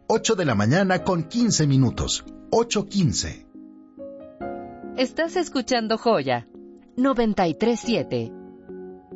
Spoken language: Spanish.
8 de la mañana con 15 minutos. 8:15. Estás escuchando Joya 93.7.